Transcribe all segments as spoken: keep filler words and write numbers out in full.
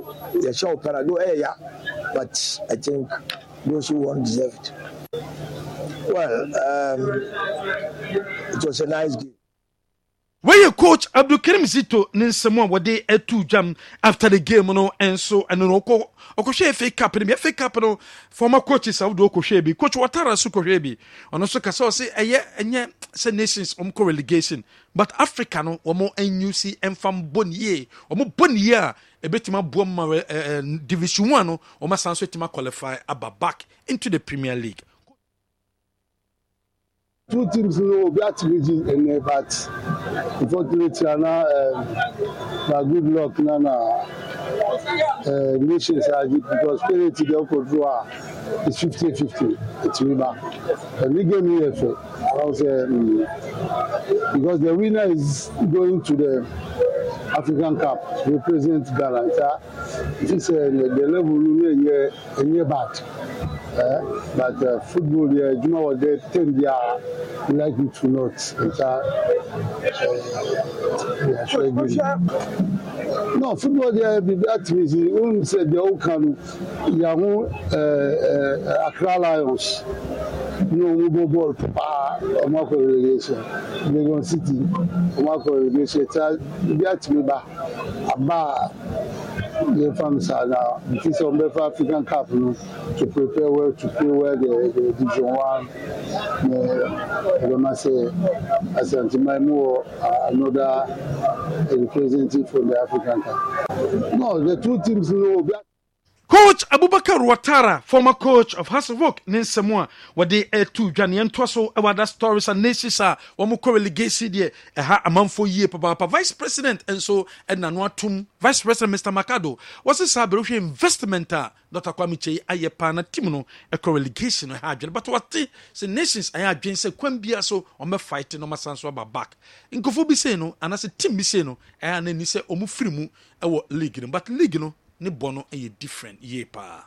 the show Parado area, but I think those who won't deserve it. Well, um, it was a nice game. Where your coach Abdul Karim Zito Ninsamo what they a two jam after the game no and so and no ko okoshe F A Cup ni F A Cup no former coaches of do okoshe bi coach Watara su koshe bi ono so ka so say eye enye say nations om ko relegation but Africa no omo N U C enfam boniye omo boniye a ebetima boam ma division one no omo san so etima qualify aba back into the Premier League. Two teams will be activated in the but unfortunately, now uh, good luck, Nana. Uh, nations are because spirit to the control is fifty fifty. It's river. And we gave me a fair. I was um, because the winner is going to the African Cup to represent Ghana. It's uh, the level near a near bad. Uh, but uh, football, yeah, you know what they tend they are likely to not. It's, uh, uh, yeah, no, football, they be that easy. We said the old can, Yahoo, Accra Lions. No, we go ball, Papa, or Marco relegation. Legon City, Marco relegation. That me back, Abba. The farmers are now because of the African Cup you know, to prepare well to play well the, the Division One. The Masse Asantimaimo, another representative from the African Cup. No, the two teams you know. Coach Abubakar Watara, former coach of Hasselhoek, Ninsamoa, what they air to Janian Twaso, Awada Stories and Nations are, Wamuko relegation there, a ha a month for year, Papa, Vice President, and so, and Nanuatum, Vice President Mister Makado, was a Sabarushi investment, Doctor Kwamiche, Ayapana, Timono, a co-relegation, I had, but what the nations I had been said, Quambia so, on my fighting on my son's back. In Kofu Biseno, and as a Tim Biseno, and then he said, Omufrimu, a league, but league, ni bono a different year pa.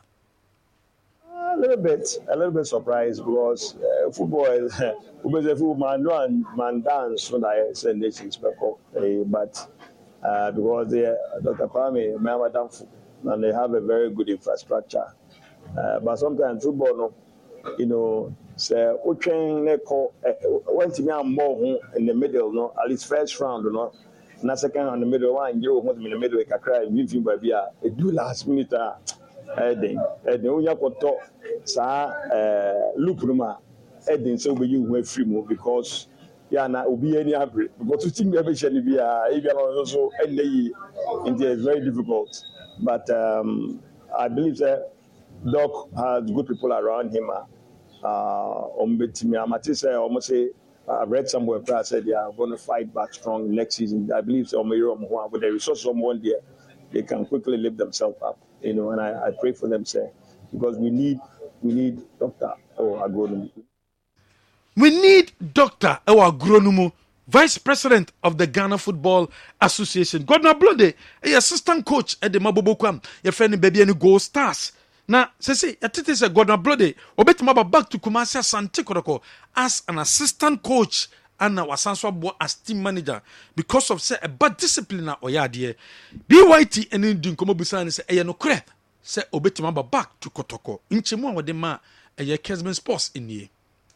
A little bit, a little bit surprised because uh, football, football man run, man dance when I say nations but uh, because they Doctor Kwame, Madam, and they have a very good infrastructure. Uh, but sometimes football, no, you know, say we train neko when to more in the middle, no, at least first round, no. Na second on the middle one, you want in the middle, I cry, with you, baby. A do last minute, Edding, Edding, Oya Koto, Sa, Lupuma, Edding, so we you were free move because Yana will be any average. But to think every shall be a also end the year, India is very difficult. But um, I believe that Doc has good people around him. Uh, on Betty, Matisse, almost say. I've read somewhere where I said they are going to fight back strong next season. I believe so. With the resources of one there, they can quickly lift themselves up. You know, and I, I pray for them, sir, because we need we need Doctor or agronomy. We need Doctor or agronomy, Vice President of the Ghana Football Association. Godna Blode, a assistant coach at the Mabobokwam, your friend baby and Gold Stars. Now, say, it is a Godna Blode, or better back to Kumasi Santikoroko as an assistant coach and now Wasanswa as team manager because of say a bad discipline or yadie. B Y T and Indian Komobusan say, a no crap, say, Obetimaba back to Kotoko. In Chimwa with the ma a year Kesman Sports in ye.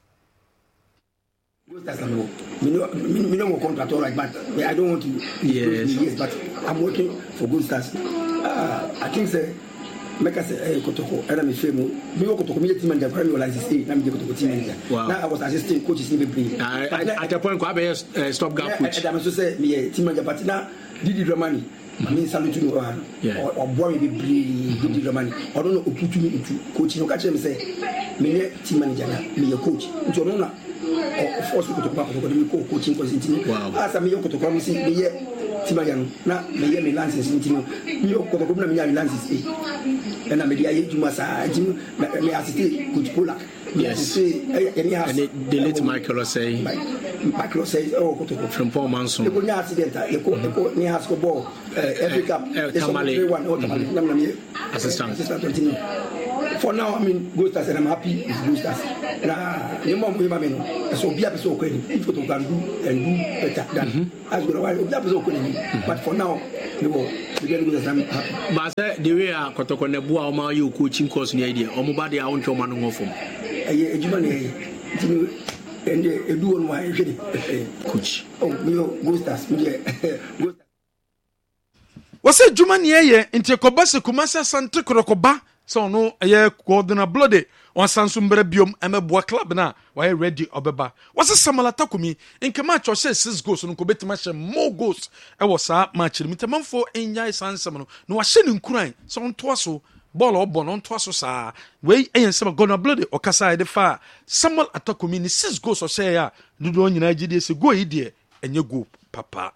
Minimum contract, all right, but I don't want to. Yes, yes, but I'm working for good stars. Uh, I think say. Make us a Kotoko, and I'm a famous. We work to community manager, primary license, and I'm going to continue. Now I was assisting coaches in the brain. At a point, I stop gap. I'm so say, me, team manager, but now, did you money? I mean, salute to or boy, be brave, did you money? I don't know who put me into coaching. You catch him say, me, team manager, me, your coach. Into Rona, or force you to come up with coaching because wow. As I'm your Kotoko, see me. Timayan, na me me lances in Timo. You go to me lances. And I media you must me assist good puller. Yes. And the late Michael say Michael says, oh, from Paul Manson. The accident, the go near Hasco ball, every cup, one assistant. for now, I mean, Gold Stars, and I'm happy with Gold Stars. Nah, you mom, you mama, so be a person okay. If you can do and do better than as good as that person okay. But for now, you know, we get good as I'm happy. But the way I got to connect, boy, my you coaching course in the idea. Or mobile, I want your man off from. A human, and a do on my coach. Oh, you Gold Stars, Gold. What's a Jumani ye into Kobasa Kumasa Santa Krokoba? So no a year coordinator bloody on Sansumbre Bium and a boy club now. Why ready Obeba? What's a similar takumi in Camacho says six goals on Kobetimash more goals. I was a match in Mitamamfo in Yai San Samano. No, I shouldn't cry. So on Twasso, ball or bon on Twasso, sir. Way and some gonna bloody or Casa de Far. Samuel Atakumi six goals or say, ya. Do the only idea is a go idea and you go, Papa.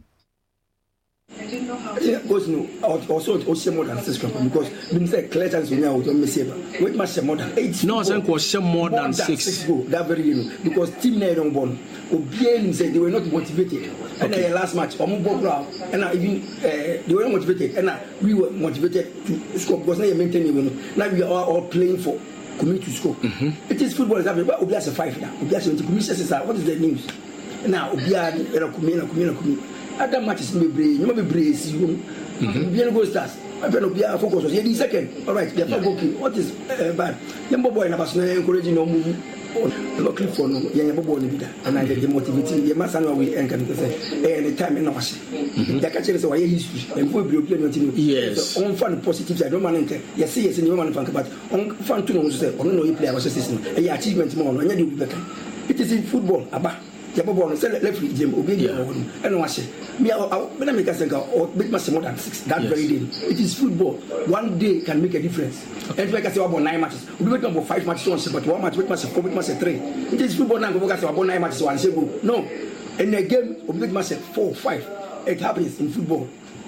I didn't know how. Yeah, because no, also also more than six clubs because we say clear chance we now don't miss it. Wait, much more than eight. No, I think was more than six. Go that very you know because team now don't born. Obiel said they were not motivated. And then last match, Omo and even uh, they were not motivated. And we were motivated to score because now you maintain you know. Now we are all playing for community to score. Mm-hmm. It is football is happening. But Obiel is a five now. Obiel is twenty. Community says what is the news? Now Obiel era kumina kumina kumina. Other matches may break, you may be brace, you will go stars. I don't be a focus. You're second. All right, they're not working. What is bad? Young boy, and I was encouraging no move. Not clip for no young boy, and I get motivating. You must know we can say any time in our the catcher is our history and we be opinion. Yes, on fun positives. I don't want to yes, yes, and you want to but on fun to know, say, on no play our system. A achievement more, and you do better. It is in football, about. Yabobo say let free game obey and watch it. Me when I make a second or make much more than six that yes. very day. It is football. One day can make a difference. Okay. And like I say about nine matches. We make about five matches but one match, make match four, make match three. It is football now go about nine matches one say go. No. In a game we make match four, five. It happens in football.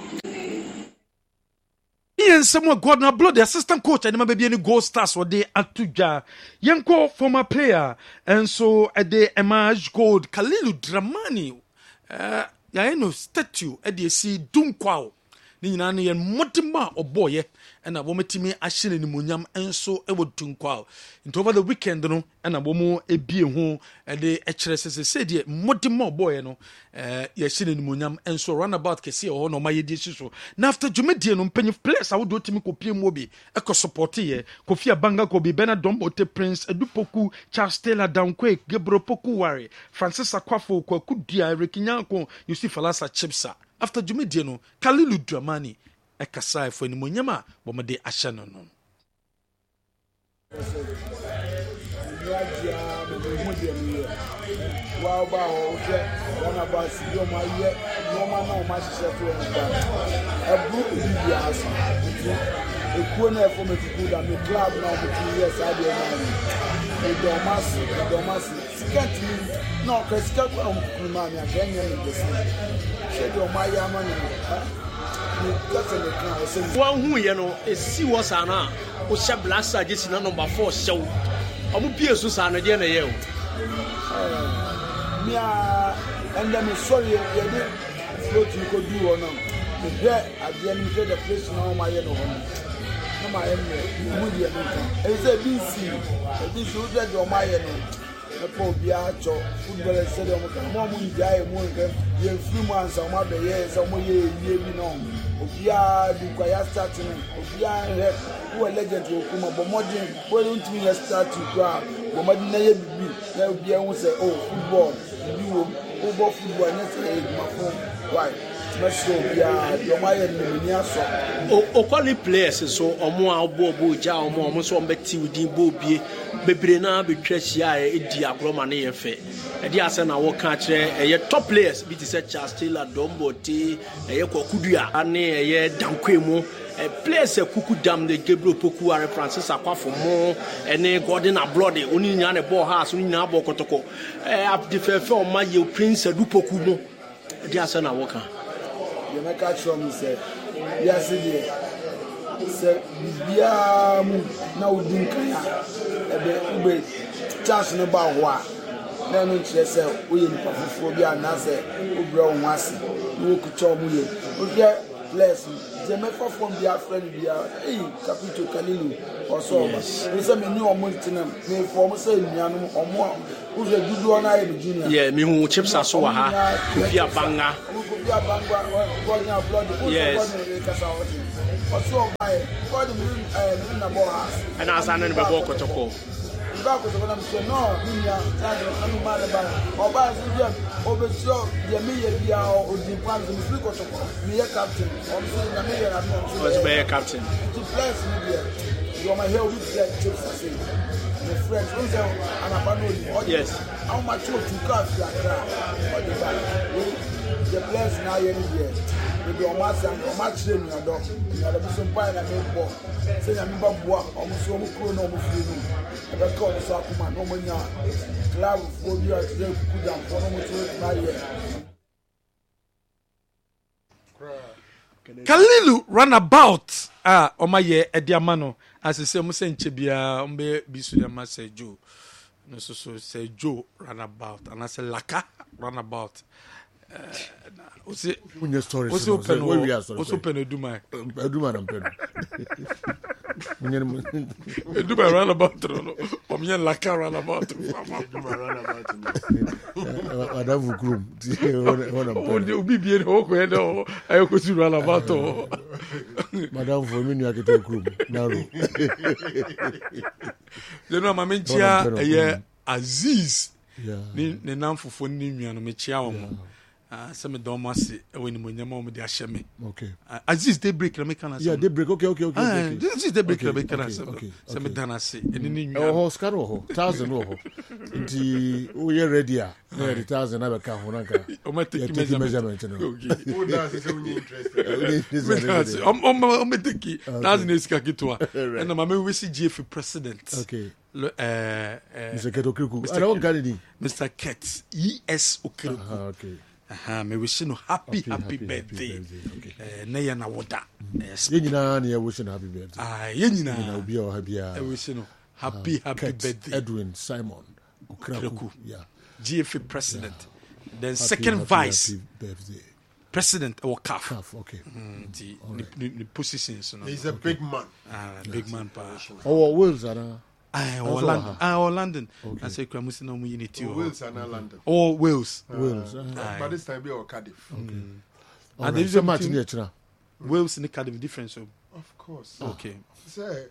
Ian Samuel Gordon Blood, the assistant coach, and maybe any Gold Stars or the Atuja. Yanko former player, and so at the Emerge Gold, Kalilu Dramani, uh, Yano statue at the sea Dunkwao. Ninani and Motima or boy, and a wometimi ashin in Munyam, and so I would Dunkwao. Into over the weekend, no, and a woman a being home, and the H R S said, Motima boy, no, uh, Yashin in Munyam, and so runabout Cassia or no my decision. Now after Jumedian on penny place, I would do to me copy Mobi, Eco supportier, Kofia Banga Kobi, Benadombote Prince, Edupoku, Charles Taylor Downquake, Gebro Poku Wari, Francis Aquafo, Kwakudia, Rekinyanko, you see Falasa Chipsa. After Jumediano, Kalilu Dramani, Ekasai for any Munyama, Bomade Ashanon. Wow, one about your my yet, no man, no much a book is the answer. A corner for me to put on the club now between years. I don't know. The Domas, can't me. No, because Scott from Kumania, then you're in the same. Shed your my money. One who you know is see what's an hour, or Shab Lassa just in number four show. I will be a Susan again. Yeah, and then sorry, you did what you could do or not. The debt at the end of the place now, my yellow home. No, my enemy, it's a B C, a B C, that your my enemy. A poor Biacho, football said, Mom, you die, you're three months or mother years, or more year, you know. Obia, the choir starting, Obia, who are legend will come up, but more than why don't we start to grab? But my name be, there will be a say, oh, football, you over football, and that's my phone. Why? O quali players so omo abo boja omo omo so mbeti udin bobie bebre na betwahia e di agroma na ye fe e di ase na wo ka kire e top players bi ti se Charles Taylor Dombote e ye Kwakudua ane e ye Dankwemu e players e kuku dam de Gabriel Poku are Francis Akwafo mo ene Gordon Blood oni nya ne ball house oni nya ball kotoko e ap de fe fe o ma ye Prince Edupoku mo e di ase na wo ka you make a show me say yes it say bia mu na odun kaya e be ube chance no ba ho a na no kire say o ye nipa fufuo bia na say obre o ho ase wo kucho mu ye o bia players je me fa from their friend bia eh Capito Kalilu or so we say me new omo tinam me form say nuanom omo uze dudu na e junior yeah me hu chips aso wa ha Kofi Abanga Kofi Abanga go nya blood yes also my god me na bo ha and asa na be bo kotoko back to them say no niya tado anu ma le ba oba so dia obesio dia me ye bia o di plan me free kotoko me ye captain o so na me ye na no was be captain the players me there you are my hero with the chips say the friends who say anabano yes how much you to cut ya kra or the back the players now here there we do almost and almost train na do na the person buy na me ball say na me ba boa o so o kro na o free no ebe ka o so akuma no mo nya club for you at the kuda for no mo to na here Kalilu runabout ah omaye ediamano as say mo se nche bia ombe bisu ya ma say Joe no so so say Joe runabout and I say Laka runabout uh osi munya stories osi open where we are so osi open eduma eduma na mpeno munya eduma runabout no omiya Laka runabout eduma runabout adavu krum wona mpeno obi bie no ko e do ayoko si runabout madam for me nu akete krum naro de no ma menchia eye Aziz yeah ni ne namfofo ni nua no mechia wo mo ah se me don mase e woni mo nyama mo de ahye me okay Aziz they break na me kana yeah they break okay okay okay okay this is the break na me okay, kana okay, se okay, se me dana se eni ni eh nua ho skaro ho thousand ho nti o ye ready a na the thousand na be ka ho nanka o ma take measurement measurement no okay who does say we interested om om om me take thousand is ka kitwa and ma me wisi G F president okay eh eh Mister Keto Kriku I don't get it Mister Ket E S Okriku ah okay aha me wish no happy happy, happy birthday okay eh na ya na woda yes ye nyina na ye wish no happy birthday ah ye nyina na obi o ha bia e wish no happy happy birthday Edwin Simon Okraku yeah G F president uh, then happy, second happy, vice happy birthday president or C A F C A F okay mm, the, the, the positions no he's a okay. big man ah big man pa oh Wales ana ah London ah London I say kwa musi na mu unity oh Wales and London oh Wales Wales but this time be or Cardiff okay and there's a match near China Wales and Cardiff difference so of course okay say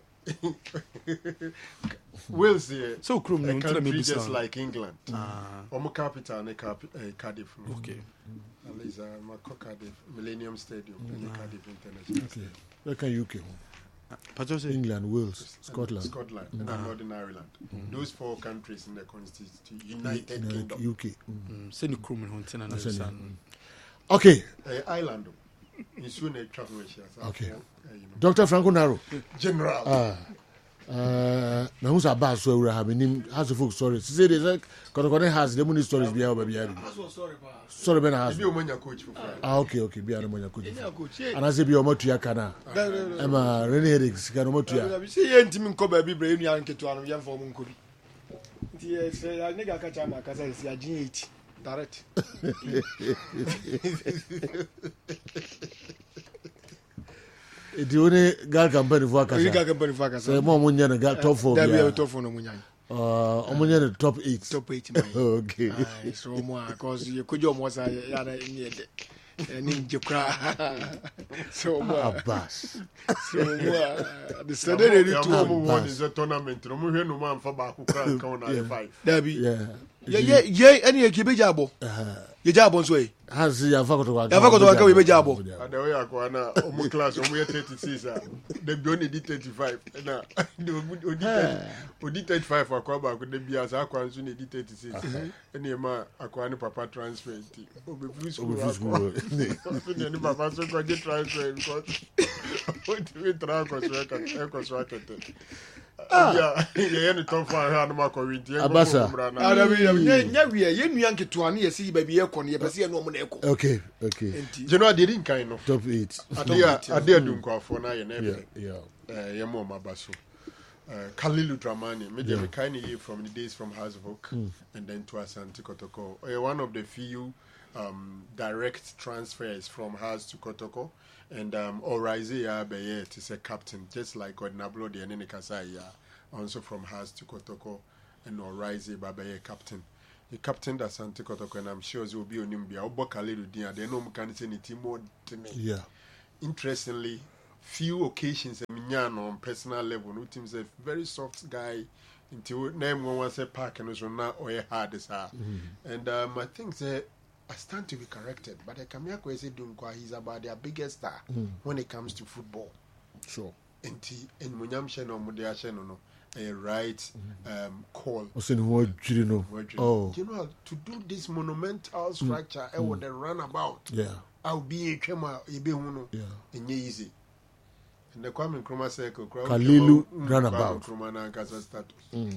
Wales here so Chrome no tell me just like England ah omo capital na Cardiff okay at least my Cardiff Millennium Stadium in Cardiff International okay where can U K England, Wales, Scotland, Scotland, and mm. Northern Ireland. Mm. Those four countries in the constitution, United mm. Kingdom, U K. Send the crew in Okay. Uh, Ireland. Okay. Doctor Franco Naro. General. Ah. Uh, na who's about so we have him has a folk stories. Say they like Kono has the money stories be our baby. Sorry, sorry ben has. Be o manya coach for Friday. Ah okay okay be an manya coach. And I say be o motua kana. Emma Rene Hedix kana motua. We see ntimi nko ba bi bra enu an keto anu yam fo mu nko bi. Nti e say ya nigga ka chama ka say si agin eight direct. The only girl company for Akasa. Girl company for Akasa. Say mo munya na girl top four. That be top four no munya. Uh, omunya na top eight. Top eight man. Okay. So mo cause you could almost say ya na ni de. Ni njekra. So mo Abbas. So mo the Saturday dey to mo won is a tournament. No mo hwe no man fa ba akukra kan na five. That be. Yeah. Ye ye ye any e kibe jabo. Ye jabo so e. Has ya fakoto wa. Ya fakoto wa ka we be jabo. Ada we akwa na omo class omo ye thirty-six ah. Dem bi only thirty-five. Na odi odi thirty-five akwa ba ko dem bi asa akwa nso na edi thirty-six. Ene ma akwa ni papa transfer nti. Obe free school. So ni papa so ko get transfer because what we try ko so ka e ko so akete. Ah, ye ni ton fa ha no ma ko wi tie go na. Ada bi ye nya wi ye nua nketo ane ye si ba bi ye ko ne ye pese ye no mo na eko. Okay, okay. You know, I didn't kind of top eight. Adia, Adia Dunko for na ye yeah. Uh, ye mo mabaso. Uh, Kalilu Dramani, me yeah. kind of from the days from House of Oak, mm. and then to Asante Kotoko. Uh, one of the few um, direct transfers from Hearts to Kotoko. And um, Orize Yabe is a captain, just like Odnablo de Nenikasaya, also from Hearts to Kotoko, and Orize Babaye captain. The captain that Santa Kotoko, and I'm sure it will be on Nimbia, Obokalidu Dia, they know Mukanity more to me. Yeah. Interestingly, few occasions, on personal level, no team's a very soft guy. Until name one was a park and also now or hard as her. And um, I think that I stand to be corrected, but I come here to say he's about their biggest star mm. when it comes to football. Sure. And in Munyam Sheno Mudia Sheno, a right um, call. Oh, you know, oh, you know, to do this monumental structure, I would runabout. Yeah, I'll be a Kema, Ibehuno, yeah, and easy. And the Kwame Nkrumah circle, Kalilu runabout. Nkrumah Nkasa status.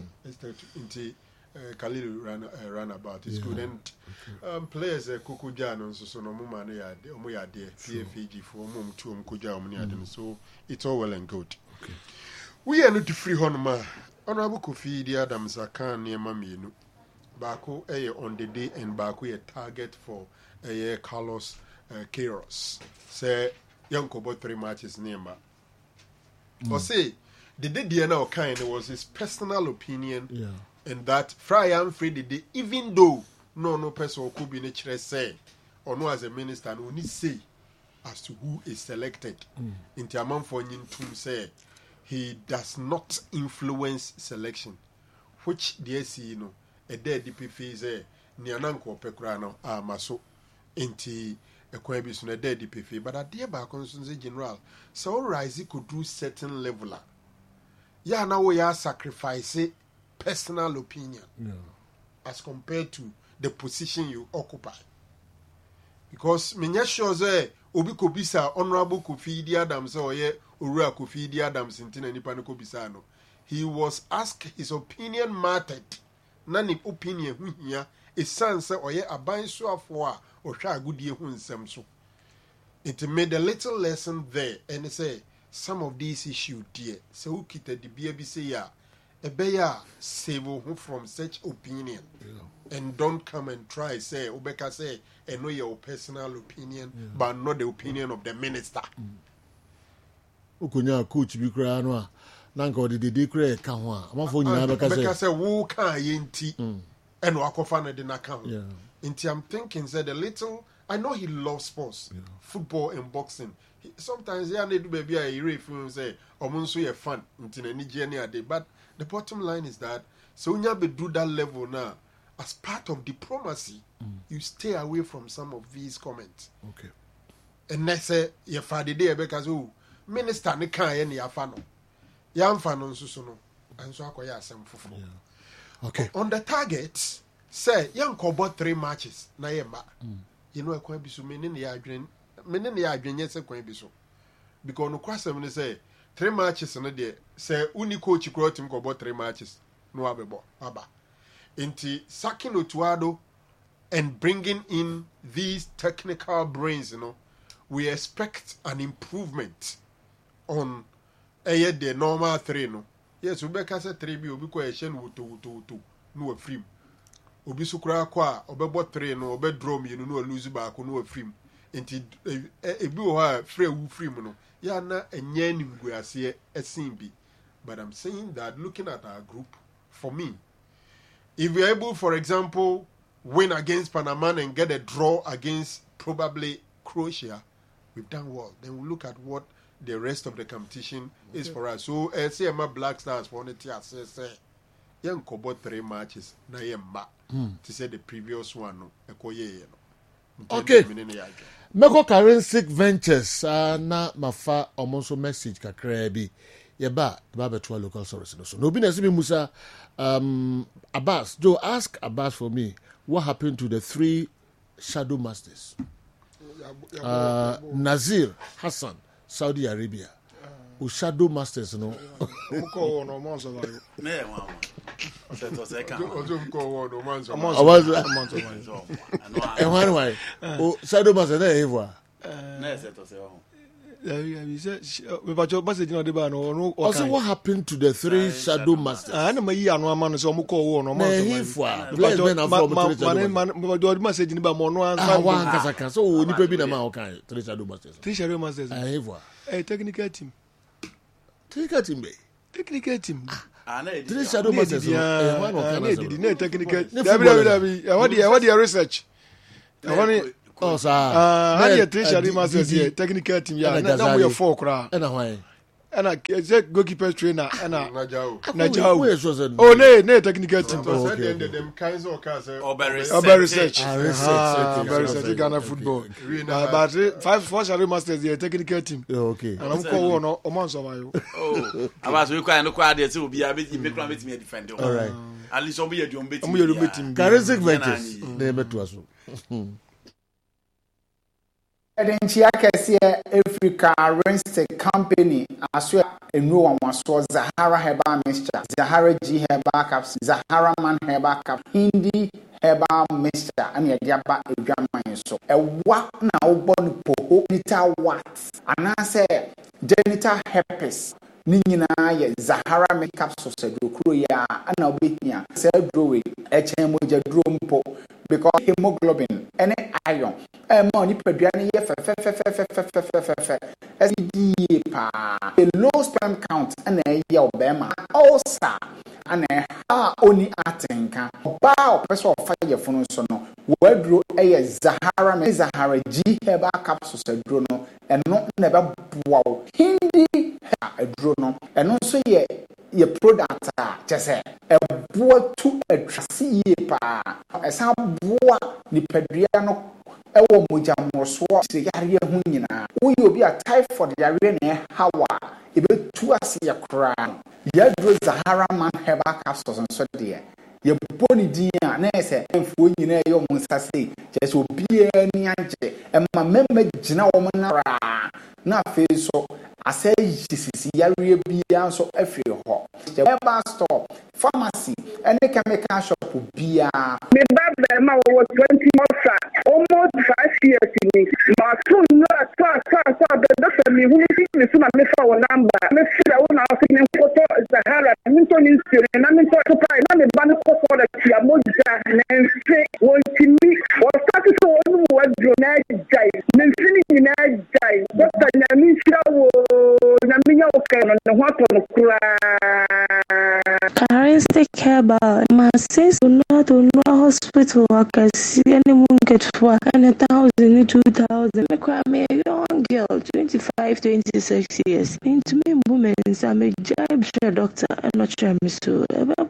Into Kalilu run runabout. It's good. And um, players, Kukuja, and so no more money, Omoya, P F A G for Mum to Mkuja, so it's all well and good. Okay. We are not free Honma. Honorable Kofi the Adams are can near Maminu. Baku a on the day and Baku a target for a year Carlos Queiroz. Say, young Kobo three matches near Ma. Mm. Or say, the day the now kind was his personal opinion, yeah, and that Friday and Friday, the even though no no person could be nature say, or no as a minister, no need say as to who is selected. Mm. In Tiaman for Nintum say, he does not influence selection, which the S C, you know, a dead D P F say, Niananko Pecrano, ah, Maso, inti. A quibus on a dead D P F, but at the back on general, so Rise could do certain leveler. Yeah, now we are sacrificing personal opinion, yeah, as compared to the position you occupy. Because many sure say Obi Kobisa, Honorable Kofi Adams, or ye Ura Kofi Adams in Tina Nipanico Bisano. He was asked his opinion mattered. None opinion here is sans or ye a bind so for. Or try good year when some so. It made a little lesson there and say some of these issues, dear. So kita the B B C ya a bear save from such opinion, yeah, and don't come and try say Obeka say and know your personal opinion, yeah, but not the opinion of the minister. Ukunya coach bi kra no a nanka odi de kra ka ho a amafo nyina beka say beka say wo kan yenti and wakofa na de na ka ho. Yeah. Into I'm thinking said a little. I know he loves sports, yeah, football and boxing. He, sometimes yeah, they do baby I hear film say omunso ye fun into any journey a day. But the bottom line is that so when you do that level now, as part of diplomacy, mm, you stay away from some of these comments. Okay. And they say your father day because oh minister ne kan ye ne afa no. Ya amfa no nso so no. Anso akoya asem fufu. Okay. On the target. Say, young Kobo three matches, na yemba. You know, a quite be so many yardren, many yardren, yes, a quite be so. Because no question when say three matches in a day, say, only coach you him Kobo three matches, no abebo, abba. Into sacking Otuado and bringing in these technical brains, you know, we expect an improvement on a year the normal three, no. Yes, Rebecca said three be question to to to no free. Obi sukura kwa obebo three no obedrom you no lose back no afrim enti ebi wo ha free wu free no ya na enye nimguase esin bi. But I'm saying that looking at our group, for me, if we're able, for example, win against Panama and get a draw against probably Croatia, we've done well. Then we look at what the rest of the competition okay. is for us. So uh, say my Black Stars for the T S S young Kobo three matches na yemba to say the previous one no ekoye no. Okay. Meko Karensic Ventures uh, na mafa omonso message kakra bi yeba ba beto local service no so no bi na se Musa um Abbas Joe ask Abbas for me what happened to the three shadow masters uh, Nazir Hassan Saudi Arabia o shadow masters no ko no mo so like ne wa o to se kan o to ko no man so mo so e wan why o shadow masters na e wa na se to se o Also, what happened to the three shadow masters? I know my year no man so mo call one no man. Players men are from three shadow masters. Do message ni ba mo no answer. Ah, one kasaka. So we need be na ma okay. Three shadow masters. Three shadow masters. Ah, Evoa. Eh, technical team. Technical team be. Technical team. Ah, three shadow masters. Eh, one okay. No technical. W W. What the what the research? I want Oh, sir. Ah, how you three shadow masters here? Technical team. Yeah, now we are four crowd. And why? And I said goalkeeper trainer and I Najao. Najao. Oh, no, no technical team. Oh, okay. Them kinds of cars. Ober research. Ah, research. Ober research. Ghana football. But five four shadow masters the technical team. Okay. And I'm call one o man survive. Oh. About we quite no quite there so be a bit make one bit me defend. All right. At least obi you bit. Obi you bit. Charismatic ventures. Name to us. Edenchi akese Africa Renstic Company aso enu wanwaso Zahara Herbal Mixture, Zahara G Herbal Caps, Zahara Man Herbal Cap, Hindi Herbal Mixture and yadiaba edwaman so. Ewa na obon poho liter watts. Anase genital herpes. Ni nyina ye Zahara makeup so se dokuro ya ana obehia se drowe echen moja dro mpo because hemoglobin and iron e ma ni paduane ye fe fe fe fe fe fe fe fe fe as di pa a low sperm count and e ye obema also and ha oni atenka ba o person of fire funu so no wadro e ye Zahara me Zahara G Herbal capsules adro no eno na be boa Hindi adro no eno so ye ye product a chese e boa tu atrasi ye pa esa boa ni padua no ewo moja mroso se yare hu nyina wo ye obi a typhoid yare na hawa e be tu ase yakra ya dro Zahara Man Herbal capsules so de ye boni din a na ese enfuo nyina ye omo nsase chese obi ani anje e ma memma gina wo na na fe so ase sisi yare bia so afiri ho herbal store pharmacy any chemical shop bia me baba ma wo twenty months almost five years ni ma so no ta ta ta the family who me so na me fa wo number me fira wo na so me photo Zahara me to ni sire na me to pa na me ba no ko for the tia moja na se wo timi wo start so no wo dro na jai me fini ni na jai doctor na mi fira wo na mi ya o ka no ho to no kura Charismatic Herbal Masses not to no hospital akasi any mungetwa and a thousand two thousand me a young girl twenty-five twenty-six years into me women I'm a job doctor and not sure me so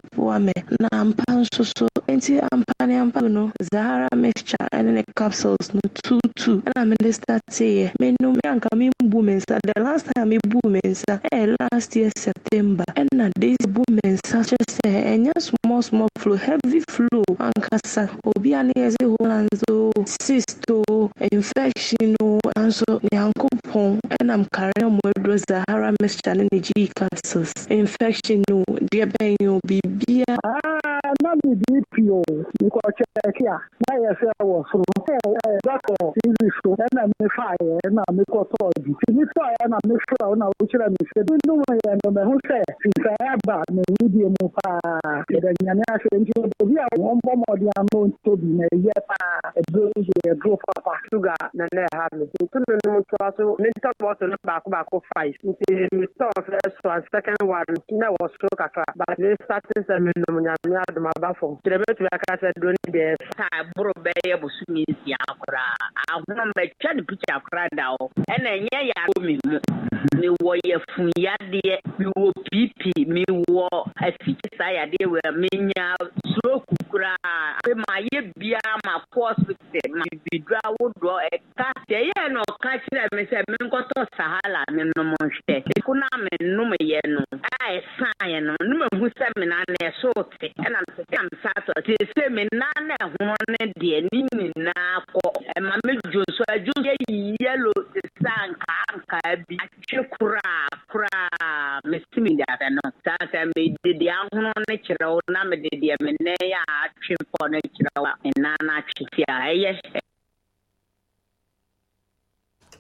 me na ampan so so enti ampani ampano Zahara Mixture and the capsules no two two and I'm in start say me no me anka me women the last time me women eh last year September and na this women such as enya small small flu heavy flu ankasa obi ani eze holanzo cysto infection and so yankopon and I'm carrying more Zahara Mixture and the G capsules infection no dear ben you bibia ah na me D P O you go check here na yes I was from doctor this so na me fire na me ko so di me fire na me fire na o chira me se no ya no me ho se si ya ba me di mu pa de nyame ase nti obi a won bo mo di amo to bi na ye pa e bro je bro papa sugar na na ha me to no no to aso me to water na ba ko ba ko five nti me to first one second one na was so kaka but they started se me no nyame ado ma ba fo tire betu aka se do ni de sa bro be ye busu mi si akora ahoma me twa ni picture akora da o e na nya ya mi mu ni wo ye fun ya de mi wo pipi mi wo afiki sa ya de we menya suro kukura pe ma ye bia ma hospital ma bidwa wo do e ka de ye no ka kire me se me nkoto sahala me no mo hwe ku na me no me ye no ai sa ye no no me hu se me na na so te e na se kam sa to te se me na na ho ne de ni ni na ko e ma me jo so aju ye yellow te san ka ka bi chekura kura me simi da no sa sa me de de ahono ne kire na me de de me ne ya twimpo ne kire wa na na twifia eye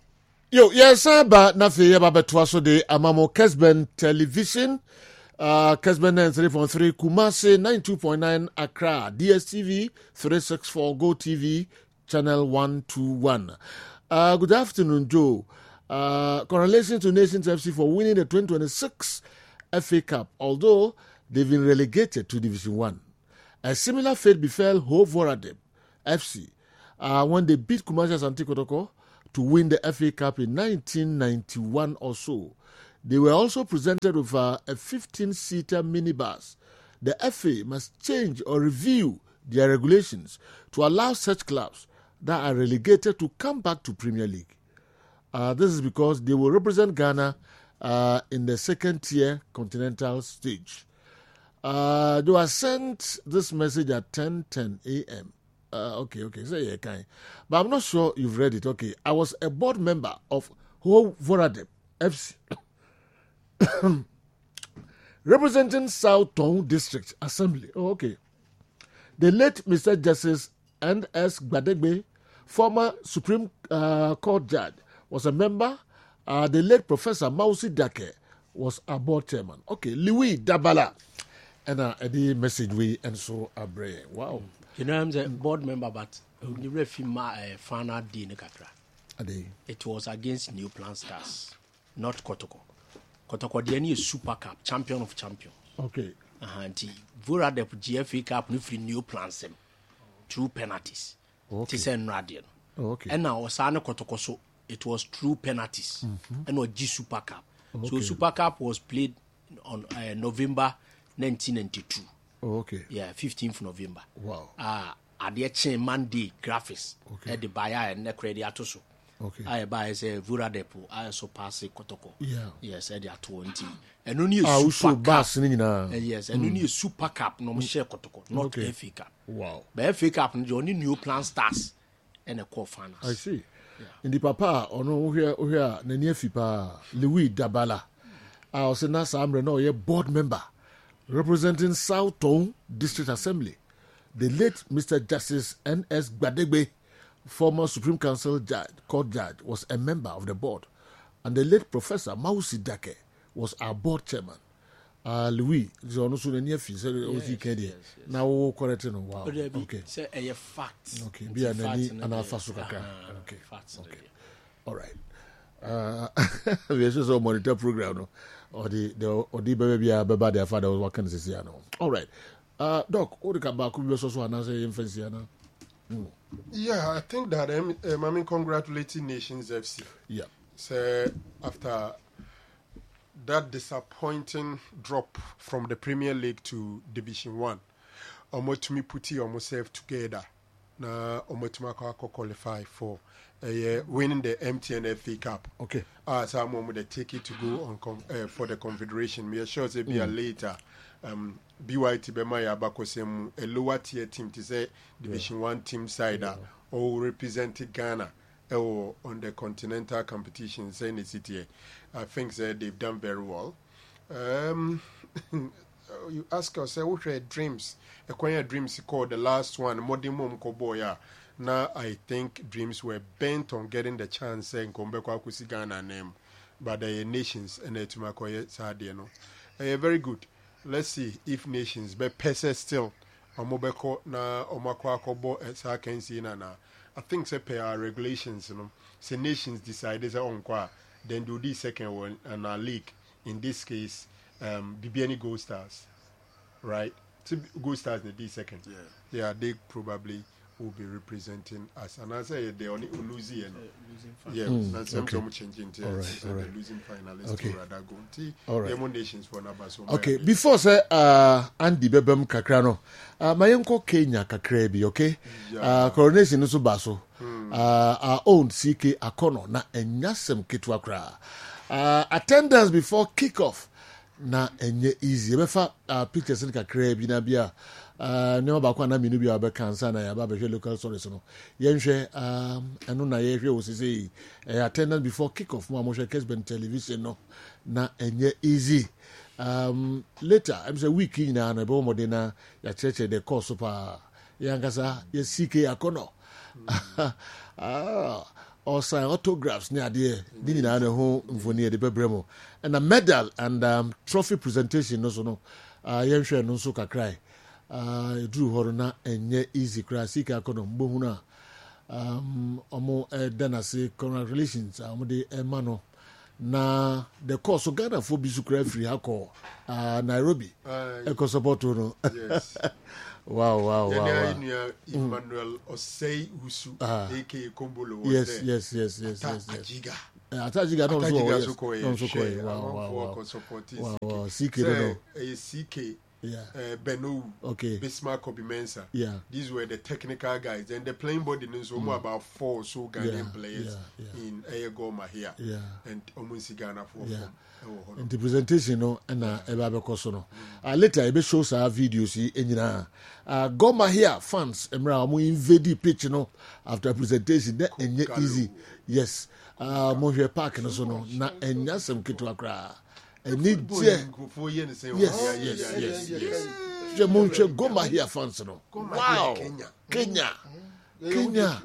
Yo, yes, ba na fe ya ba betwa so de amamo Kesben Television. Uh, Kesben ninety-three point three Kumasi, ninety-two point nine Accra, D S T V three sixty-four, Go T V channel one twenty-one. Uh, good afternoon, Joe. Uh, congratulations to Nations F C for winning the twenty twenty-six F A Cup, although they've been relegated to Division one. A similar fate befell Ho Voradeb F C uh, when they beat Kumasi Asante Kotoko to win the F A Cup in nineteen ninety-one or so. They were also presented with uh, a fifteen-seater minibus. The F A must change or review their regulations to allow such clubs that are relegated to come back to Premier League. Uh, this is because they will represent Ghana uh, in the second-tier continental stage. Uh, they were sent this message at ten ten a.m. Uh, okay, okay, so yeah, kind. But I'm not sure you've read it. Okay, I was a board member of Ho Voradeb F C. Representing South Tong District Assembly. Oh, okay. The late Mister Justice N S Gbadegbe, former Supreme uh, Court judge, was a member. Uh, the late Professor Mausi Dake was our board chairman. Okay, Louis Dabala. And uh, the message we and so abre. Wow. You know, I'm a board member, but you refer my final day in Kakra. It was against New Plan Stars, not Kotoko. Kotoko Diani is Super Cup, champion of champions. Okay. Uh-huh. Vura the G F A Cup, no free new plans them. True penalties. Okay. Tis en radian. Okay. And now Osana Kotoko, so it was true penalties. Mm-hmm. And no G Super Cup. Okay. So Super Cup was played on uh, November nineteen ninety-two. Oh, okay. Yeah, fifteenth November. Wow. Ah, uh, at the chain Monday graphics. Okay. At the buyer and the credit atoso. Okay. I buy as a Vura Depo. I so pass Kotoko. Yeah. Yes, at the twenty. And only a ah, Super Cup. Uh, yes, and mm. only a Super Cup. No, share Kotoko, not okay. F A Cup. Wow. But F A Cup, the only new plan stars and a core finals. I see. Yeah. In the papa, or no, here, here, the near Fipa, Louis Dabala. I was in Nasamre, no, a board member representing South Tong District Assembly. The late Mister Justice N S Gbadegbe, former Supreme Council judge, court judge, was a member of the board. And the late Professor Mausi Dake was our board chairman. Uh, Louis, is also the near fee, so yes, yes, yes. Now we'll correct it. Wow. Okay. Say a fact. Okay. Be an an alpha sukaka. Okay. Facts. Okay. All right. Uh, we also monitor program, no? Or the the or the baby baba their father was working this year, no? All right. Uh, Doc, what the back we also announce infancy, no? Mm. Yeah, I think that um, um, I mean, congratulating Nations F C. Yeah. So after that disappointing drop from the Premier League to Division One, almost to me put almost self together. Na almost to qualify for uh, winning the M T N F A Cup. Okay. Ah, uh, so I'm going to take it to go on com- uh, for the Confederation. Me sure say be mm. later. Um, B Y T Bemaya Bakosem, a lower tier team to say Division yeah. One team side yeah. or representing Ghana or on the continental competition. Say in the city, I think say they've done very well. Um, you ask yourself, what are dreams? A quiet dreams called the last one, Modimum Koboya. Now I think dreams were bent on getting the chance saying Kombekwa Kusi Ghana name, but the nations and the Tumakoye Sadiano. Uh, very good. Let's see if nations but pese still omobeko na omakwa kobo sa can see na na. I think say per our regulations, you know. Say nations decide is on kwa then do the second one and our league. In this case, um Bibiani Gold Stars. Right? So Gold Stars in the second. Yeah. Yeah, they probably will be representing us. And I say they only losing. Uh, yeah, mm, that's okay. Some changing. All right, so all right. Losing finalists okay. rather go. All right. Nations for Nabaso. Okay, before say uh Andy Bebem Kakrano, uh Mayenko Kenya Kakrebi, okay? Yeah. Uh coronation no baso. Hmm. Uh our own C K Akono na enyasem kitwa kra. Uh attendance before kickoff na enye easy. Befa uh, pictures in Kakrebi na bia. Uh, no ba kwa na minu bi abekansa na ya ba be local stories no yenhwe um eno na ye hwe osisi uh, attendance before kick off mo amhwe Kesben Television no na enye easy um later I'm say week ina na be mo de na ya cheche the course pa yangasa ye C K Akono ah or sign autographs near the dinner home for near the Bebremo. And a medal and um, trophy presentation also no. Uh Yensha no so kakrai. Uh Drew Horona and ye easy cry sika kono mbohuna. Um omo eh danase congratulations um the emano. Na the course of Ghana for Bisukra free hako uh Nairobi. Eko support no. Yes. Wow, wow, wow. wow. Emmanuel Osei Usu, aka Kombolo. Yes, yes, yes, yes, yes. Ajiga. Atajiga no so ko no so ko. Wow, wow, wow. Wow, C K no. A C K. Yeah. Uh, Beno. Okay. Bismarck Obimensa. Yeah. These were the technical guys, and the playing body is mm. about four so Ghanaian yeah, players yeah, yeah. in Ayagoma here. Yeah. And almost Ghana for. Yeah. From, and the presentation no and uh eba koso no uh, later ebe show our videos yi enyina uh Goma here fans emra mo invade pitch no after presentation that enye easy yes uh mo hwe park no so no na enya sem keto akra eni je yes yes yes yes je mo hwe Goma here fans no wow Kenya Kenya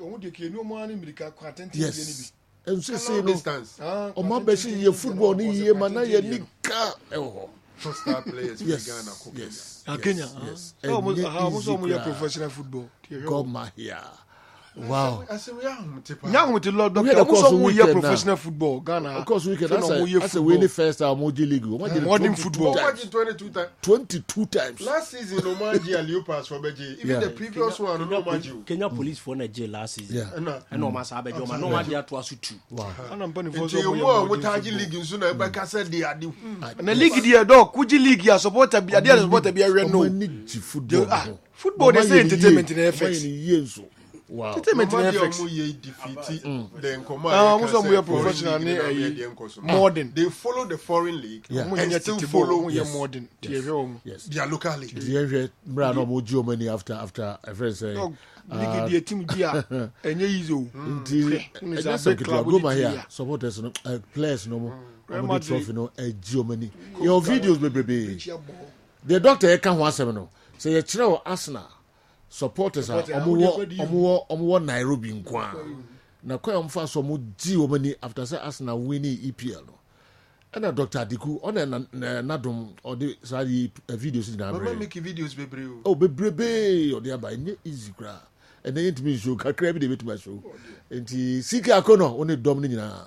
yes and so say no o ma be say ye football ni ye man na ye nika e ho first star players in Ghana yes Kenya yes how much how much o mo professional football Goma here wow I say we are now we tell doctor how much o mo ye professional football Ghana of course we can that's a winning first our Moji League modern football twenty-two times twenty-two times last season no Omanji and Leopards for Beji even the previous one no Omanji Kenya police for Nigeria last season yeah and no massa be jo ma no Omanji ato aso two wow and am for so mo mo Taji league nso na be ka say dey ade na league dey do kuji league ya supporter bi ade supporter bi e no football football dey say entertainment in F X wow entertainment in F X ye defeat then come ah mo so mo professional ni modern they follow the foreign league yeah. and still follow yes. modern yes. yes. their local league the bra no mo Germany after after a friend say league the team dia enye izo that's a club go my here supporters no uh, players no mo trophy no uh, Germany your videos baby the doctor e kan ho asem no say you kire Arsenal supporters are omo omo omo Nairobi nkwa na kwa mfa so mo di omani after say Arsenal winning E P L no and Doctor Adiku on na nadom or the sorry videos in America make videos bebre oh bebrebe or the by easy gra and then it means show kakra bi dey betu show enti sika akono oni dom ni nyina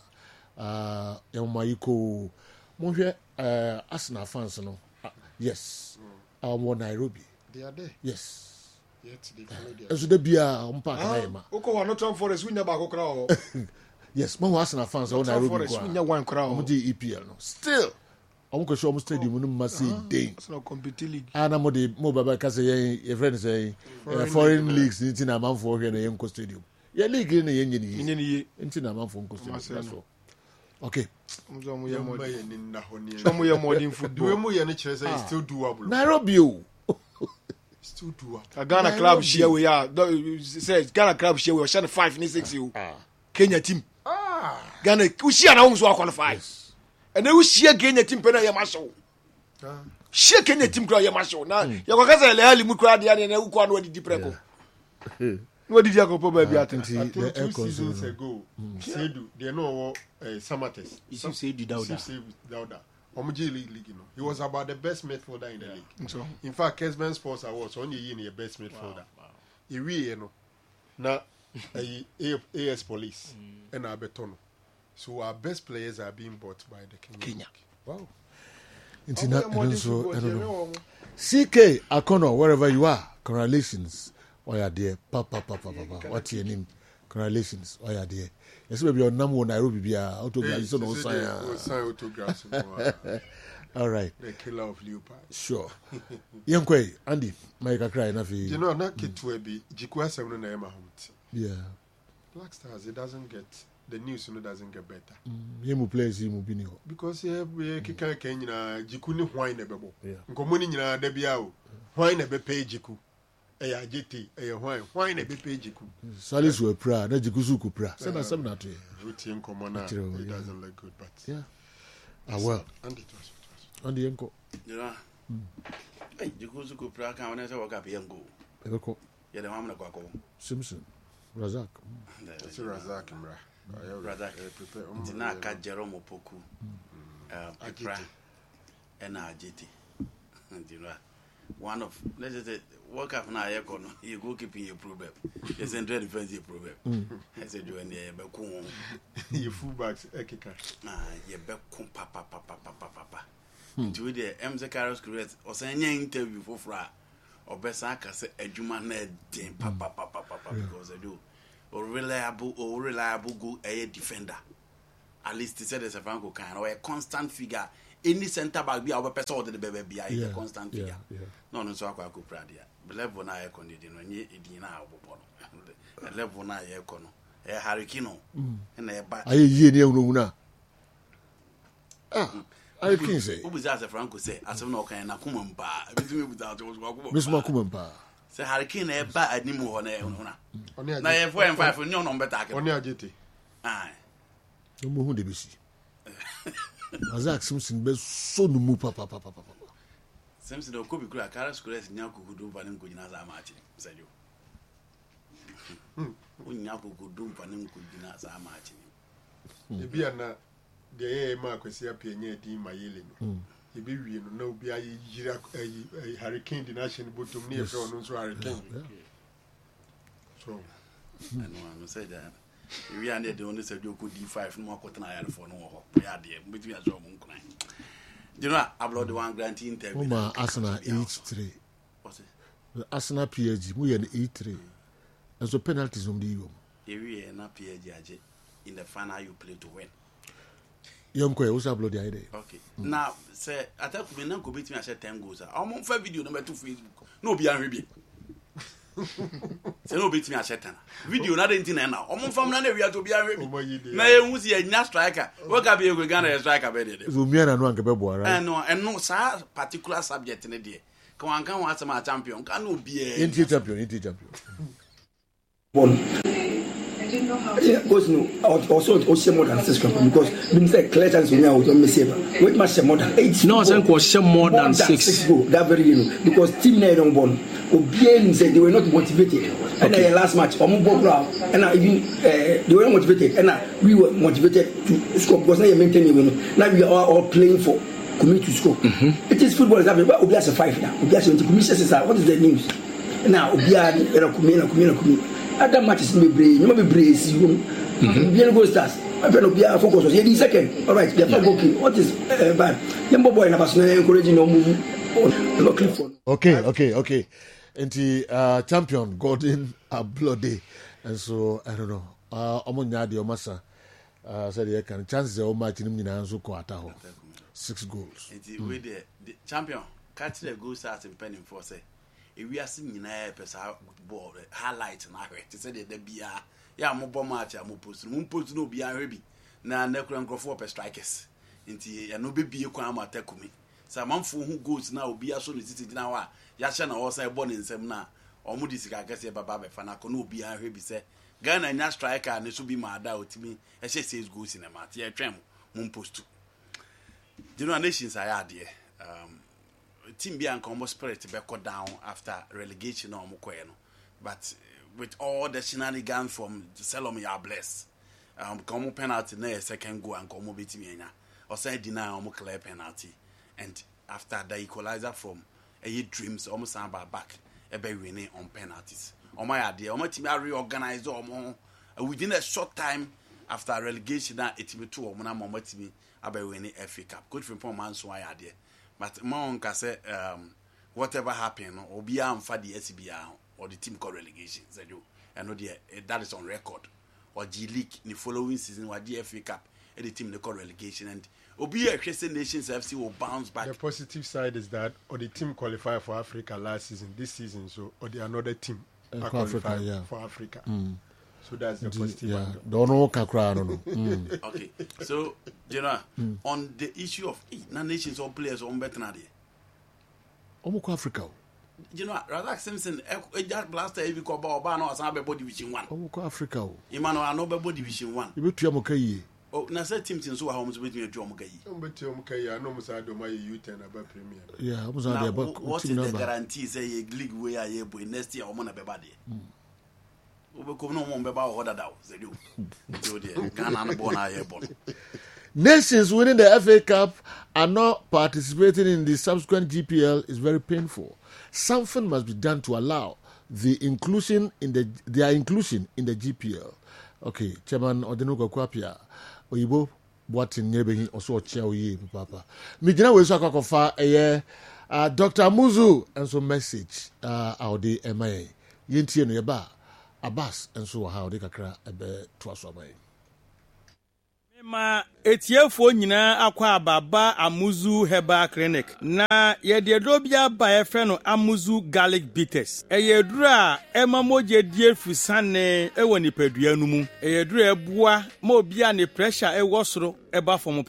ah emayiko mo hwe Arsenal fans no yes omo Nairobi they are there yes yet they follow their eso de bia on park na ma oko wa Nottingham Forest winya ba ko kra o yes mo Arsenal fans o Nairobi Forest winya wan kra o mo di E P L no still o mo ko show mo stadium no ma say day Arsenal compete league ana mo de mo baba ka say ye friend say foreign leagues ni na man for hwe na ye nko stadium ye league ni ye nyini ye nyini ye nti na man for nko stadium so okay mo zo mo ye mo ye ni na ho ni so mo ye modern football do mo ye ni kire say still doable Nairobi o still do a Ghana club share we are says Ghana club share we are share five ni six you Kenya team ah Ghana we share na so qualify and then we share Kenya team pe na ye masho ah share Kenya team kra ye masho na ye kwa kasa le hali mu kra dia na ku kwa no di preko no di dia ko po ba bi atenti two seasons ago Sedu they know Samates Yusuf Sedu Dauda Yusuf Dauda Omuji league league, you know. He was about the best midfielder in the league. So, in fact, Kesman Sports Awards only year the best midfielder. He really, you know, now A S Police and Abetono. So our best players are being bought by the Kenya. Kenya. Wow. International. C K Akono, wherever you are, congratulations. Oh yeah, dear. Papa, papa, papa. What's your name? Congratulations. Oh yeah, dear. Yes, maybe your number Nairobi be autograph. So no sign. Sign autographs. All right. The killer of leopard. Sure. Yankwe, Andy, make a cry. You know, not kid to be Jikwa seven na ema hunt. Yeah. Black Stars, it doesn't get the news. You know, doesn't get better. Yemu plays yemu bini. Because yeah, we kika Kenya Jikuni why ne bebo. Nkomoni nyina da bia o. Why ne be pay Jiku. Eya J T, eya why why ne be pay Jiku. Salis were pra, na Jiku su ku pra. Sema sema na to. Routine common. It doesn't look good, but yeah. Ah well. And it was. And the yanko. Yeah. Hey, Jiku su ku pra kan wana say waka pe yanko. Ebeko. Ya de mamna kwa ko. Simpson. Razak. That's Razak, bra. brother dina ka Jerome Opoku uh Pepra and Ajiti you know one of let's just say work up now you go keeping your problem it's in defense your problem I said you and your fullbacks ekika ah you be kum papa papa papa papa into the M Z Carlos Cruz or saying interview for fra or besa ka say adwuma na den papa papa papa because I do or reliable or reliable go a defender at least he said there's a Franco kind or a constant figure any center back be our person or the baby be a constant figure no no so akwa ko pradia level na e kono di no nye edin na abobo no level na e kono e Harry no na e ba aye yie ne ehunu na ah Harry Kane say obuza as Franco say asem na okan na kuma mpa bitimi buza to so akuma misma kuma mpa say Harry Kane e ba animu ho na ehunu na na e four and five no no better ake oni agete ah no mo hu de bisi Azak Simpson be so no mu papa papa papa Simpson do ko bi kura Carlos Cruz nya ko gudu ba ne ko nyina za ma achi sajo o nya ko gudu ba ne ko nyina za ma achi e bia na de ye ma kwesi apenya din mayele no e be wie no na obi ayi yira ayi Hurricane di nation botum ne e fe ono so Hurricane so I know I say that we are the only said you could D five no ko tana yare for no ho ya de between as well mun kunan you know upload the one grant interview Oma Arsenal eight three what's it the Arsenal P S G mu ye eight three and so penalties on the you we na P S G age in the final you play to win yam ko e wo upload the idea okay now say attack me na ko betimi a ten goals a o fa video number two Facebook no obi anhwe bi se no betimi a ten video na de ntina na o mo fam na na wi ato bi anhwe bi na e hu si enya striker wo ka bi e go Ghana striker be de so mi na no anke be bo ara eh no and no sa particular subject ne de kan wan kan wan sama champion kan no bi e inti champion inti champion one I didn't know how yeah, because no also also more than six because being say clear chance we are to miss it wait much more than eight no say ko more than six go that very you know because team na don born obian said they were not motivated okay. And the last match omo bokra and even uh, they were not motivated and uh, we were motivated to score because now you maintain you know now we are all playing for commit to score mm-hmm. It is football is happening but obian say five now obian say commission says what is the news now obian era kumina kumina kumina other matches me brain you may be brace you bien go stars I feel be focus was the second all right they are okay what is uh, bad them boy na person encouraging no move no clip for okay okay okay enti uh champion Gordon Ablode and so I don't know uh omonya de omasa uh said you can chances o match nim nyina nso ko ata ho six goals enti we the champion catch the goal stars in penning for say we are seeing na pesa ball highlight na hwe te say the bia ya mo bom match am post mo post no bia hwe bi na na kura nkrofo per strikers nti ya no be bie kwa am atakumi sa manfo hu goals na obi aso no titi gina wa ya hye na wo say ball nsem na omo di sika kase baba be fa na ko no obi hwe bi say Ghana nya striker ne so bi ma da otimi e hye six goals in a match ya twem mo post you know nations are there um team be and combo spirit be cut down after relegation or mokoye no but with all the shenanigans from Salome are blessed um come penalty na second goal and come betimi enya or say deny or clear penalty and after the equalizer from a dreams almost about back e be winning on penalties o my idea o my team are reorganize o within a short time after relegation na etimi two o na mo team abe winning F A Cup good for man so I idea. But Mount say um whatever happened, or be am for the S B R or the team called relegation. Said you, I know the that is on record. Or G League in the following season, or the F A Cup, and the team they call relegation, and Obi a Christian Nations F C will bounce back. The positive side is that, or the team qualified for Africa last season, this season, so or the another team uh, are Africa, qualified yeah. for Africa. Mm. So that's the positive. Yeah, don't know kakra no no. Mm. Okay, so you know mm. on the issue of eh, na nations or players on better na there. Omo Africa. You know, Razak Simpson, e just blaster e bi ko ba oba na osan be division one. Omo Africa o. Emmanuel no be division one. E betu am kai. Oh, na say team tin so ha omo so betu etu omo kai. Omo betu omo kai ya no mo sa do my U ten aba premier. Yeah, omo sa dey about what is the guarantee say a league way aye boy next year omo na be ba there. Nations winning the F A Cup and not participating in the subsequent G P L is very painful. Something must be done to allow the inclusion in the their inclusion in the G P L. Okay, Chairman Odenuga Kwapia, Oyibo, what in neighboring also Chia Papa. Mijina we so akofa eh uh, Doctor Amuzu and so message uh out the M I A. Yintie no yeba Abbas and so how they kakra ebe to asomai. Ma etiefo nyina akwa ababa Amuzu Herbal Clinic na ye de dobia ba e fe no Amuzu Garlic Bitters eyedura emamoje die fusane ewo nipadua nu mu eyedura ebua ma obia ne pressure ewo soro eba fom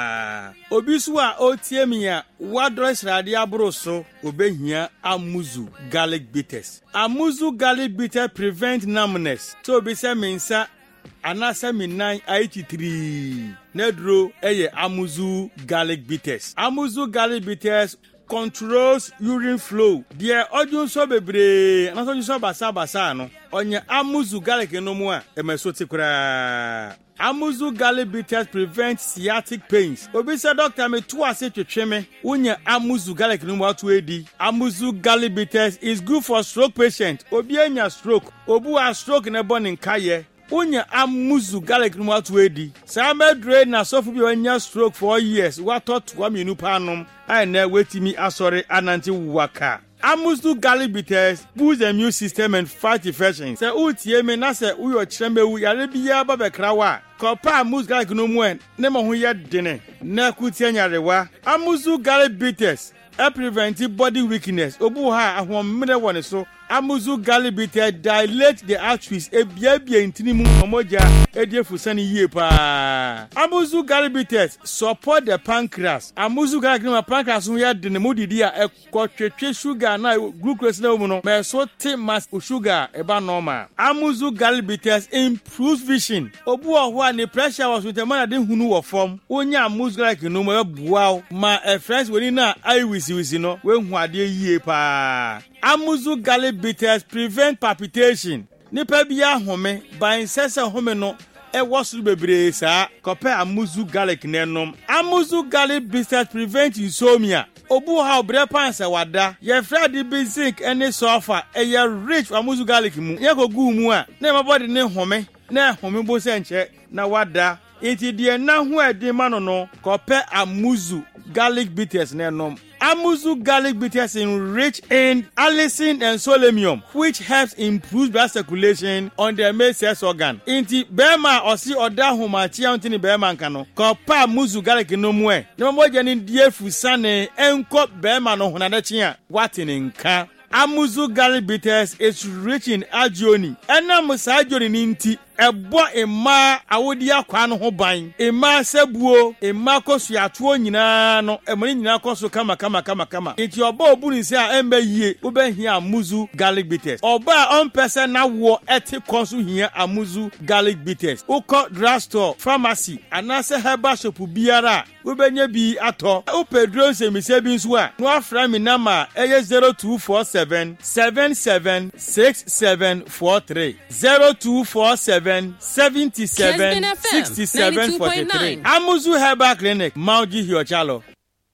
pa obi so a otiemia wadros rade abroso obehia Amuzu Garlic Bitters. Amuzu Garlic Bitters prevent numbness so be say mensa anasa minan eighty-three nedro eye Amuzu Garlic Bitters. Amuzu Garlic Bitters controls urine flow. Dear audience so bebre anaso so basa basa no onye Amuzu Garlic no mu a emesote kura. Amuzu Garlic Bitters prevent sciatic pains. Obi say doctor me to ase twetwe me unya Amuzu Garlic no mu atu edi. Amuzu Garlic Bitters is good for stroke patient. Obi anya stroke, obu a stroke na born nkaye. Unya Amuzu Garlic no atu edi. Sama dre na sofu bi wanya stroke for years. What thought wa minu panom. I na wetimi asore ananti waka. Amuzu Garlic Bitters boost the immune system and fight infections. Se utie me na se uyo chembewu yare biya ba bekrawa. Kopa Amuzu Garlic no mu en ne mo ho ye dene. Na kutie nyarewa. Amuzu Garlic Bitters e prevent body weakness. Obu ha ahomre woni so. Amuzu Garlic Bitters dilate the arteries e bia bia intini mu omoja e die fusani yie pa. Amuzu Garlic Bitters support the pancreas. Amuzu Garlic no pancreas no ya de ne modidi a e kwotwetwe sugar na glucose na mu no me so te mass sugar e ba normal. Amuzu Garlic Bitters improves vision. Obu oho a ne pressure was with the man de hunu wo form. Onya Amuzu Garlic no mo bua ma e friends woni na ai wisi wisi no we hu ade yie pa. Amuzu Garlic Bitters prevent palpitation. Nipa bia home by sesa home no e wosu bebre sa kope Amuzu Garlic nenom. Amuzu Garlic Bitters prevent insomnia. Obu ha obre pansa wada ye fredi basic any sulfur e ye rich Amuzu Garlic mu ye kogu mu a na my body ne home na home bo se nche na wada enti de na ho ade ma no no kope Amuzu Garlic Bitters nenom. Amuzu Garlic Bitters is rich in allicin and selenium, which helps improve blood circulation on the male sex organ. Inti bema osi oda humachi antini bema nkano. Kopa Amuzu Garlic no mwe. Nemo jeni die fusane enko bema no hunadachia. Watini nka. Amuzu Garlic Bitters is rich in agioni. Ena musa agioni ninti. Ebo ema awodi akwa no ho ban ema sebuo ema kosu atuo nyina no emani nyina kosu kama kama kama kama enti oba obuni se a embe yie obehia Amuzu Garlic Bitters oba on person na wo eti kosu hia Amuzu Garlic Bitters uko drugstore pharmacy anase herbal shop biara obenya bi ato upedro se mi se bi nso a no afra mi nama eye zero two four seven seven seven six seven four three zero two four seven seventy-seven sixty-seven forty-three. Amuzu Herbal Clinic, Mauji Hiochalo.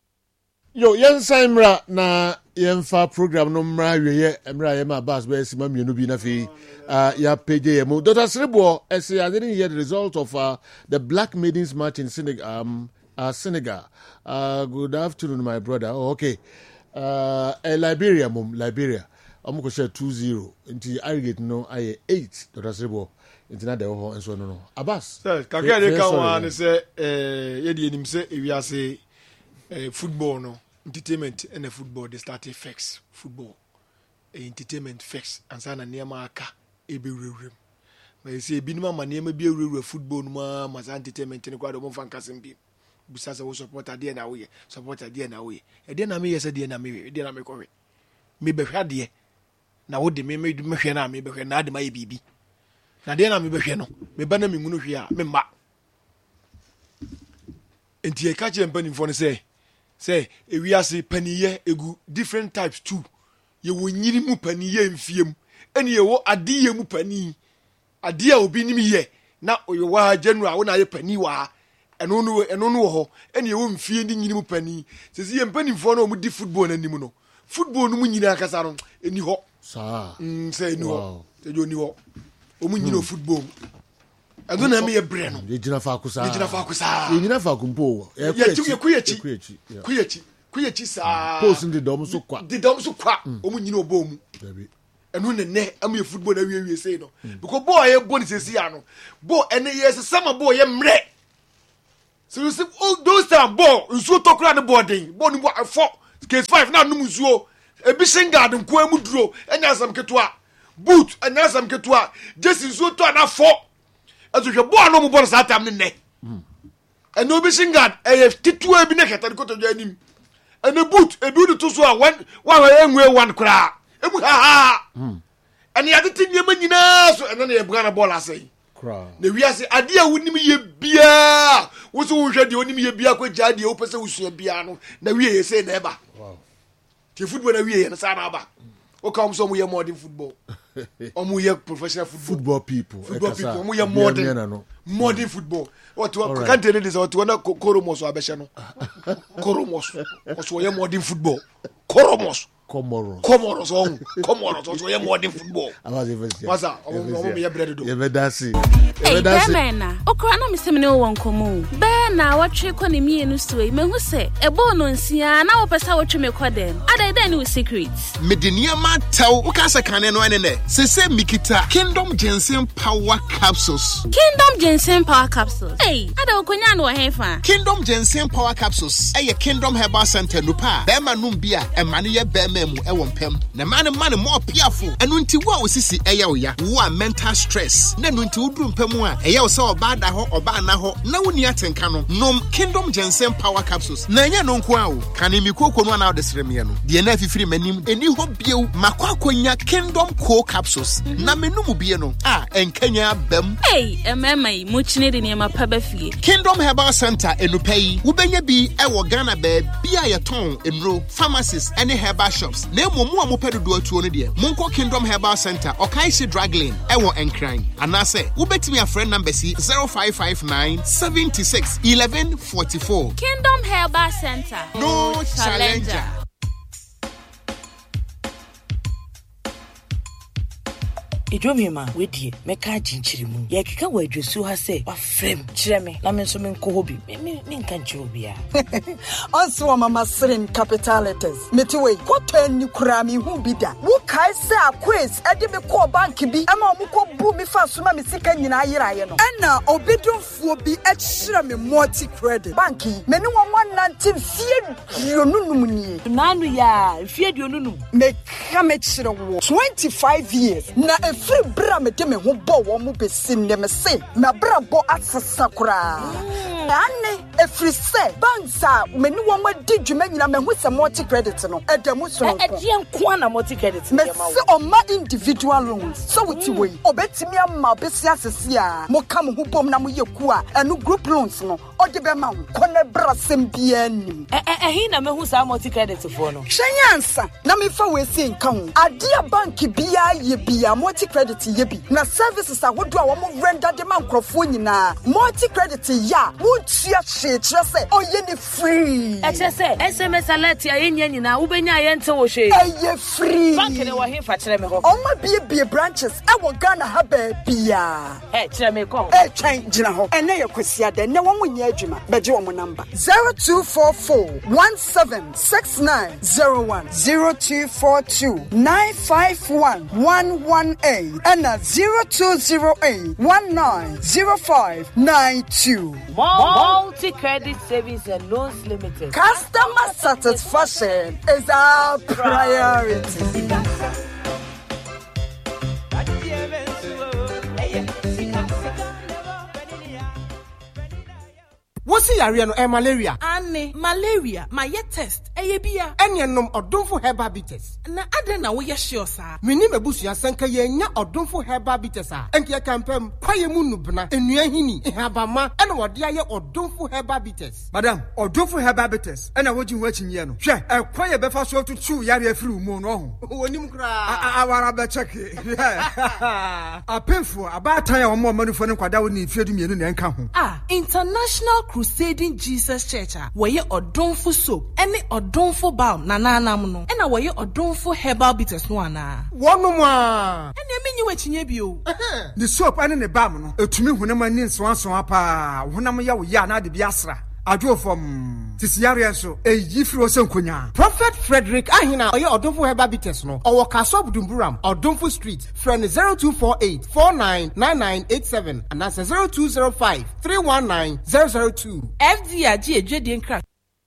Yo, yen Simra na yenfa program no mra ye emra ye ma bas be sima mienu bi na fi uh ya peje ye mu. Doctor Sribo, I say I didn't hear the result of uh, the Black Maidens March in Senegal. Um, uh, Senegal. Uh, good afternoon, my brother. Oh, okay. Uh, uh Liberia, mum, Liberia. I'm going to share two zero. Until I get no, I eight. Doctor Sribo. Intina de ho enso no no Abbas sir kakra de ka wa ne se eh ye de nim se ewiase eh football no entertainment and the football they start effects football entertainment fix ansa na niam aka e be wurewurem ma se bi numa ma niam bi wurewure football no ma ma entertainment ne kwa do mo fan kasem bi busa se wo supporter de na wo ye supporter de na wo ye e de na me ye se de na me de na me ko we me be hwa de na wo de me me hwe na me be hwe na de ma ye bibi na de na me behwe no me ba na me ngunu hwe a me mma enti e ka che mpanimfo no say say ewiase paniye egu different types too ye wo nyiri mu paniye mfiem ene ye wo adiye mu pani ade a obi nim ye na oyewa January wona ye pani wa eno no eno no ho ene ewo mfie ni nyini mu pani sesi ye mpanimfo na omudi football na nim no football no mu nyina akasa no eni ho sa mm say eni ho se jo ni ho omu nyina football ado na me ye bre no ye gina fa kusa ye gina fa kusa ye gina fa kumpo ye kuyechi kuyechi kuyechi kuyechi sa post ndi dom so kwa di dom so kwa omu nyina obo mu enu ne ne am ye football na wie wie say no because boy ye boni sesi ya no boy ene ye se sama boy ye mre. So you see all those time ball nsuo tokura ne boarding ball ni four case five na num nsuo ebi singard nko emu duro enya asam ketua boot enya asam ketua just nsuo to na four aso hwe ball no mu ball sa time ne ne eno obi singard e titu ebi ne keta ko to anim ene boot ebi du to so a one one enwe one kura emu ha ha ene ya tete nyema nyina so ene na ye buga na ball asai na wiase ade a wonim ye bia wo so wo hwɛ de wonim ye bia kwa gya de wo pese wo sua bia no na wie ye say na eba wow ti football na wie ye na sa na aba o ka so mo ye modern football o mo ye professional football football people football people o mo ye modern modern football what what can't tell this what na koromos abɛhɛ no koromos o so ye modern football koromos Comoros. Comoros on. Comoros on. So you modern football. What's that? Oh, me ya bread do. You better see. Hey, Bena. Okra na me se me no won komo. Bena watwe kwa ne mienu so e mehu se e bo no nsia na wo pesa watwe me kwa dem. Ada dey no secrets. Medenia ma taw wo ka se kane no ene ne. Se se mikita Kingdom Ginseng Power Capsules. Kingdom Ginseng Power Capsules. Hey, ada okonya no hefa. Kingdom Ginseng Power Capsules. Eye Kingdom Herbal Center no pa. Bema num bia e mane ye bema mu e won pem na mane mane mo piafo enu nti wo osisi eye oya wo a mental stress na enu nti uduru pem a eye wo se oba da ho oba na ho na woni atenka no nom Kingdom Ginseng Power Capsules na nya no nko a wo kane mi kokonu na de sreme no de na afifiri manim eni ho biew makwakonya Kingdom Co Capsules na menum bie no a enkanya bam hey ememai mu chine de ne ma pa ba fie Kingdom Herbal Center enupai wo benya bi e wo Ghana ba bia ye ton enro pharmacies ene herbal shop na momu amopedo do atuo no de monko Kingdom Herbal Center Okaisi Drug Lane ewo enkran anase wobetimi a friend number C zero five five nine seven six one one four four Kingdom Herbal Center no challenger. Ejomima wedi meka jinchirimu ya kika wadwesu ha se wa frem kireme na me nso me nko hobi me me nka nchiro bia onso mama srim capital letters metiwe kwota ni kura mi hu bida wo kai se akwes ede me ko bank bi ama mo ko bu mi fa so ma me sika nyina ayiraye no na obedonfuo bi ehira me multi credit banki me ni won one nineteen fie dionunum ni nanu ya fie dionunum me ka me kire wo twenty-five years na free bra me de me ho bo wo mo besim ne me se na bra bo asesa kura ane efri se bansa me ni wo ma di dwuma nyina me ho se multi credit no edamu so nko e de nko na multi credit me se o ma individual loans so wuti we obetimi ama obesi asese a mo ka mo ho bom na mo yeku a enu group loans no o de be ma ko ne bra sem bia nim eh eh hi na me hu sa multi credit fo no hwenyansa na me fa we se nka ho ade bank bia ye bia multi credit ye bi na services awodo a wo mo render de man krofo nyina multi credit ya wo tia she kire se oye ni free e kire se S M S alert ya yenya nyina wo benya ye nte wo hwe eye free bank ne wo he fa kire me ho o ma bie bie branches e wo Ghana ha ba bia e kire me ko e twan gina ho ene ye kwasia de ne wo mo nya adwuma beje wo mo number zero two four four one seven six nine zero one zero two four two nine five one one one eight and at zero two zero eight one nine zero five nine two. Multi Credit Savings and Loans Limited. Customer satisfaction is our priority. What's the area no eh, malaria? Ane malaria my ye test eye bia. Enya nom odonfo herbal bitters. Na ade na wo ye sure sa. Meni mebusua sanka ye nya odonfo herbal bitters a. Enke ye kampem kwaye mu nubna enua hini ehabama ena wode aye odonfo herbal bitters. Madam, odonfo herbal bitters ena woji ho achinye no. Hwe e kwaye befa so tutu yare afiri mu no ho. Wonim kra. Awara be check. Apemfo abatan ya omo manufo ne kwada wo ni fiedu mienu na enka ho. Ah, International Crusading Jesus Church a weye odonfo soap ene odonfo balm na nanam no. Ena weye odonfo herbal bitters no ana. Wono mu a. Ene menyi wachinye bio. The soap ene ne balm no etumi hunam ani nsoanso apa. Hunam ya wo ya na de bi asra. Ajo from Tisiaria so e yifri osenkonya. Prophet Frederick Ahina oye odonfo herbal bitters no. Owo Kaso Budumburam, Odonfo Street, friend zero two four eight four nine nine nine eight seven and that's zero two zero five three one nine zero zero two. F D A G Ejedi Nkra.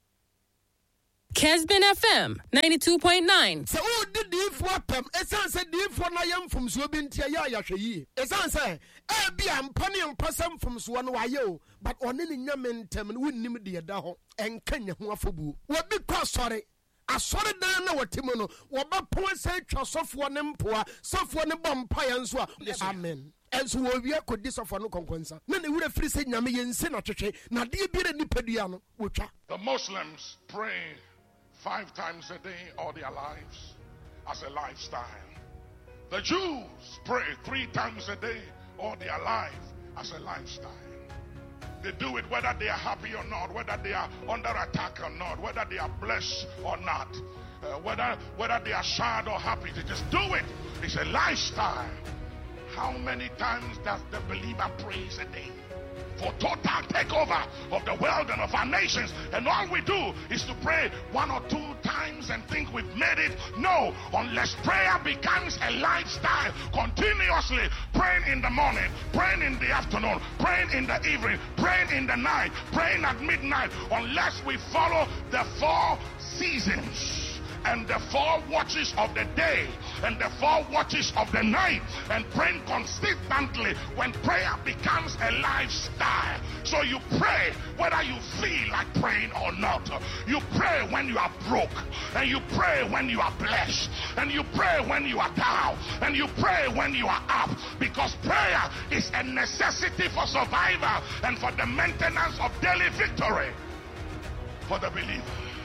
Kesbin F M ninety-two point nine. So who did the four pem? Esan said the four nayam from Swabin Tia Yashi. Esan said, eh, be am penny and person from Swan Wayo, but on any yamen tem and wouldn't name the Adaho and Kenya Wafubu. What be cross sorry? I saw it down our Timono, what about point say Chosof one employer, soft one bumpire and so. Amen. And so we are could this of no conquensa. Then they would have free said Yami and Senator, now dear be any pediano, which are the Muslims pray five times a day all their lives as a lifestyle. The Jews pray three times a day all their life as a lifestyle. They do it whether they are happy or not, whether they are under attack or not, whether they are blessed or not, uh, whether whether they are sad or happy. They just do it. It's a lifestyle. How many times does the believer praise a day? For total takeover of the world and of our nations, and all we do is to pray one or two times and think we've made it. No, unless prayer becomes a lifestyle, continuously praying in the morning, praying in the afternoon, praying in the evening, praying in the night, praying at midnight, unless we follow the four seasons and the four watches of the day and the four watches of the night, and praying consistently, when prayer becomes a lifestyle. So you pray whether you feel like praying or not. You pray when you are broke, and you pray when you are blessed, and you pray when you are down, and you pray when you are up, because prayer is a necessity for survival and for the maintenance of daily victory for the believer.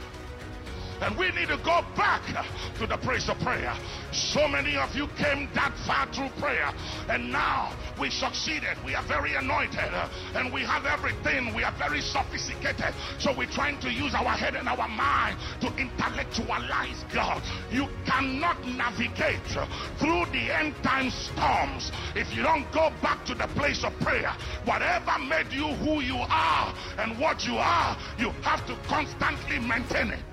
And we need to go back to the place of prayer. So many of you came that far through prayer, and now we succeeded. We are very anointed, and we have everything. We are very sophisticated. So we're trying to use our head and our mind to intellectualize God. You cannot navigate through the end time storms if you don't go back to the place of prayer. Whatever made you who you are and what you are, you have to constantly maintain it.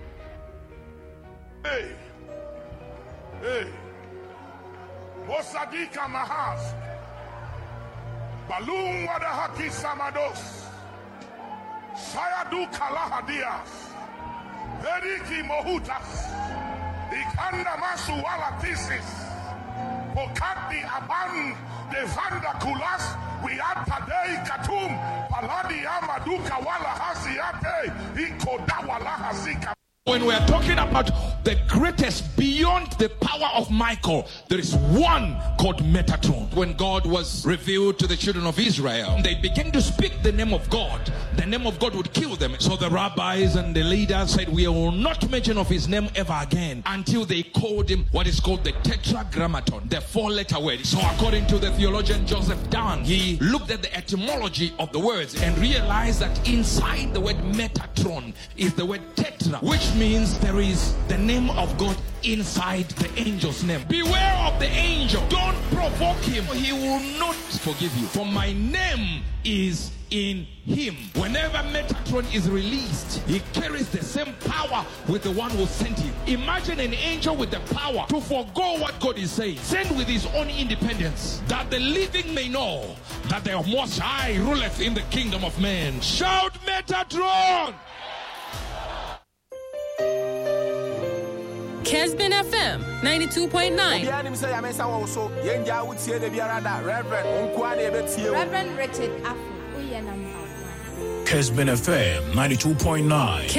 Hey, hey, Mosadika Mahas, Balloon Wadahaki Samados, Sayadu Kalahadias, Veriki Mohutas, Ikanda Masu Walatisis, Pokati Aban, Devanda Kulas, Wiatadei Katum, Paladi Amaduka Wala Hasiate, Ikodawala Hasika. When we are talking about the greatest beyond the power of Michael, there is one called Metatron. When God was revealed to the children of Israel, they began to speak the name of God. The name of God would kill them. So the rabbis and the leaders said, we will not mention of his name ever again, until they called him what is called the Tetragrammaton, the four-letter word. So according to the theologian Joseph Dunn, he looked at the etymology of the words and realized that inside the word Metatron is the word Tetra, which means there is the name of God inside the angel's name. Beware of the angel. Don't provoke him. He will not forgive you. For my name is in him. Whenever Metatron is released, he carries the same power with the one who sent him. Imagine an angel with the power to forego what God is saying, send with his own independence, that the living may know that the Most High ruleth in the kingdom of men. Shout Metatron! Kesbin F M ninety-two point nine. Reverend Reverend Richard Afu, we are number one. Kesben F M ninety-two point nine.